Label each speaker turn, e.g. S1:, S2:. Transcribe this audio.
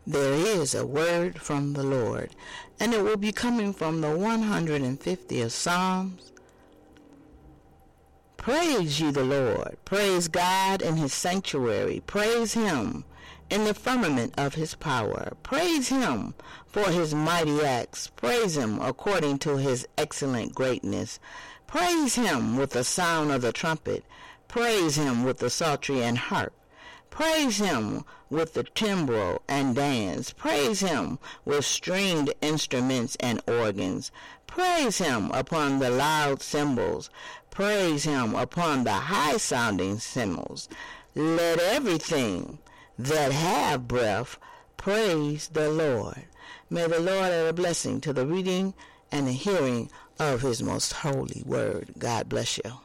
S1: there is a word from the Lord, and it will be coming from the 150th Psalms. Praise ye the Lord. Praise God in his sanctuary. Praise him in the firmament of his power. Praise him for his mighty acts. Praise him according to his excellent greatness. Praise him with the sound of the trumpet. Praise him with the psaltery and harp. Praise him with the timbrel and dance. Praise him with stringed instruments and organs. Praise him upon the loud cymbals. Praise him upon the high-sounding cymbals. Let everything that have breath praise the Lord. May the Lord add a blessing to the reading and the hearing of his most holy word. God bless you.